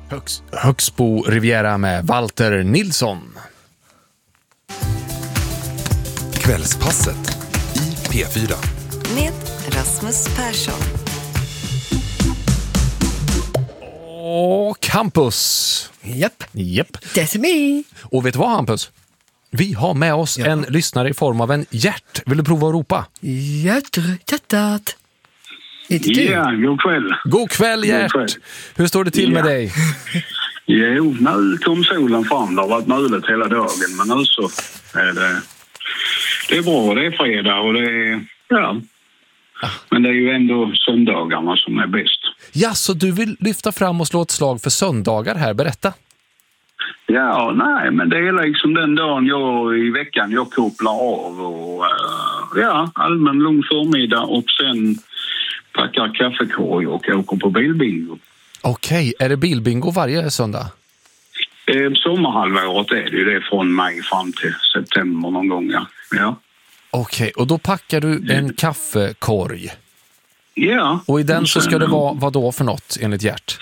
Högsbo Riviera med Walter Nilsson. Kvällspasset i P4. Med Rasmus Persson. Och Hampus. Japp. Det är mig. Och vet du vad, Hampus? Vi har med oss en lyssnare i form av en Gert. Vill du prova att ropa? Hjärtat. Ja, god kväll. God kväll, Gert. God kväll. Hur står det till med dig? Jo, nu kom solen fram. Det har varit möjligt hela dagen. Men nu så är det är bra. Det är fredag och det är... Ja. Men det är ju ändå söndagarna som är bäst. Ja, så du vill lyfta fram och slå ett slag för söndagar här. Berätta. Ja, nej, men det är liksom den dagen i veckan jag kopplar av och allmän lugn förmiddag och sen packar kaffekorg och åker på bilbingo. Okej, är det bilbingo varje söndag? Sommarhalvåret är det ju det från maj fram till september någon gång, ja. Okej, och då packar du en kaffekorg. Ja. Och i den så ska det vara vad då för något enligt Gert?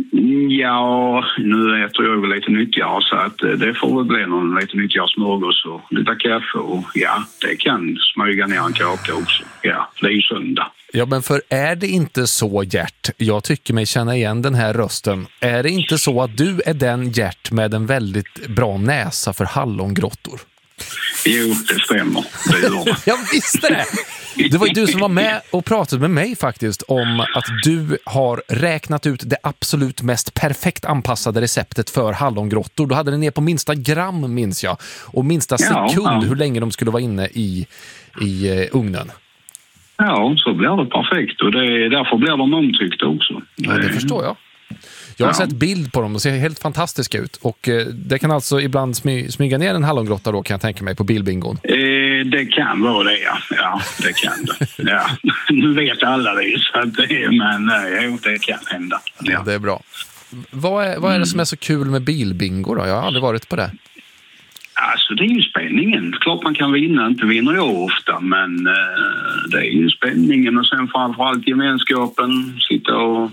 Ja, nu äter jag väl lite nyttigare så att det får väl bli någon lite nyttigare smörgås och lite kaffe och det kan smyga ner en kaka också. Ja, det är ju söndag. Ja, men för är det inte så, Gert? Jag tycker mig känna igen den här rösten. Är det inte så att du är den Gert med en väldigt bra näsa för hallongrottor? Jo, det stämmer. Det gör det. Jag visste det! Det var ju du som var med och pratade med mig faktiskt om att du har räknat ut det absolut mest perfekt anpassade receptet för hallongrottor. Du hade det ner på minsta gram, minns jag. Och minsta sekund hur länge de skulle vara inne i ugnen. Ja, så blir det perfekt. Och därför blir de omtyckta också. Ja, det förstår jag. Jag har sett bild på dem och ser helt fantastiska ut. Och det kan alltså ibland smyga ner en hallongrotta då, kan jag tänka mig, på bilbingon. Det kan vara det, ja. Ja, det kan det. Ja. Nu vet alla det, så att det kan hända. Ja, det är bra. Vad är det som är så kul med bilbingo då? Jag har aldrig varit på det. Alltså det är ju spänningen. Klart man kan vinna, inte vinner jag ofta, men det är ju spänningen och sen framförallt gemenskapen, sitta och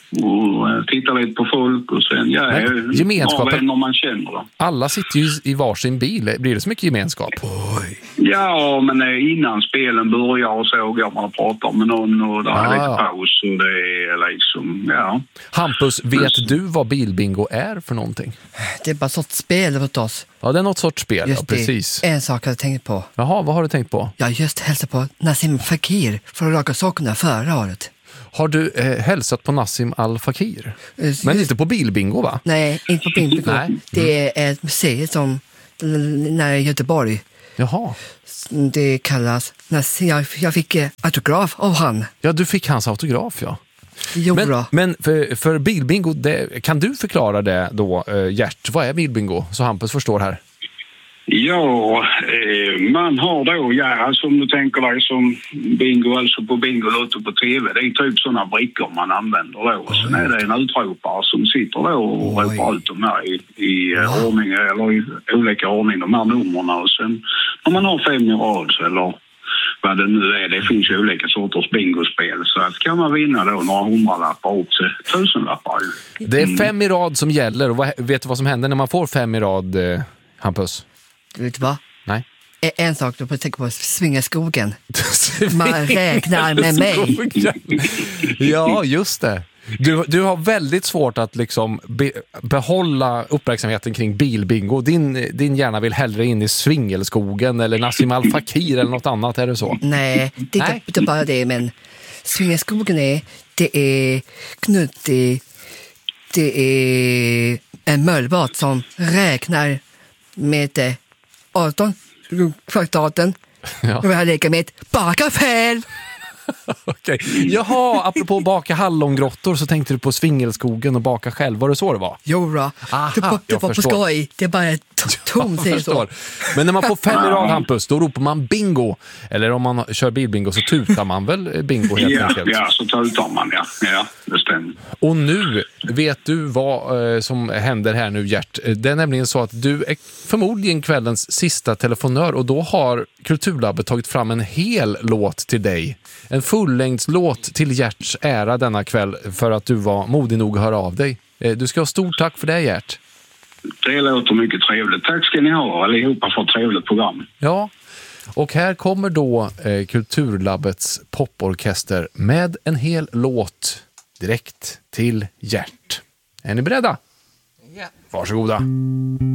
titta lite på folk och sen gemenskapen om man känner det. Alla sitter ju i varsin bil. Blir det så mycket gemenskap? Oj. Ja, men innan spelen börjar och så går man och pratar med någon och där är lite paus och det är liksom, Hampus, vet du vad bilbingo är för någonting? Det är bara ett sorts spel åt oss. Ja, det är något sorts spel, just precis. En sak jag tänkt på. Jaha, vad har du tänkt på? Jag just hälsat på Nassim Fakir för att raka sakerna förra året. Har du hälsat på Nassim Al-Fakir? Men inte på bilbingo, va? Nej, inte på bilbingo. Det är ett museum som nära Göteborg. Jaha. Det kallas Nassim. Jag fick autograf av han. Ja, du fick hans autograf, ja. Jo, men för bilbingo, kan du förklara det då, Gert? Vad är bilbingo? Så Hampus förstår här. Ja, man har då, som du tänker dig som bingo, alltså på Bingolotto på tv, det är typ sådana brickor man använder då. Och sen är det en utropare som sitter då och ropar ut de här i ordning, eller i olika ordning, de här numren. Och sen när man har 5 i rad, eller vad det nu är, det finns ju olika sorters bingospel, så att kan man vinna då några 100-lappar upp till 1000-lappar. Det är 5 i rad som gäller, och vet du vad som händer när man får 5 i rad, Hampus? Vet du vad? Nej. En sak du får tänka på, Svingelskogen. Man räknar med mig. Ja, just det. Du har väldigt svårt att liksom behålla uppmärksamheten kring bilbingo. Din hjärna vill hellre in i Svingelskogen eller Nassim Al-Fakir eller något annat, är det så? Nej, det är inte bara det, men Svingelskogen det är knuttigt. Det är en möllbart som räknar med 18 kvartaten. Och jag leker med baka fel. Okej. Jaha, apropå baka hallongrottor så tänkte du på Svingelskogen och baka själv. Var det så det var? Jo, det var på skoj. Det är bara tomt, säger så. Men när man får 5 i rad, Hampus, då ropar man bingo. Eller om man kör bilbingo så tutar man väl bingo helt enkelt? Ja, så tutar man, ja, det stämmer. Och nu vet du vad som händer här nu, Gert. Det är nämligen så att du är förmodligen kvällens sista telefonör och då har Kulturlabbet tagit fram en hel låt till dig. en fullängdslåt till Gerts ära denna kväll för att du var modig nog att höra av dig. Du ska ha stort tack för det, Gert. Det låter mycket trevligt. Tack ska ni ha allihopa för ett trevligt program. Ja, och här kommer då Kulturlabbets poporkester med en hel låt direkt till Gert. Är ni beredda? Ja. Varsågoda.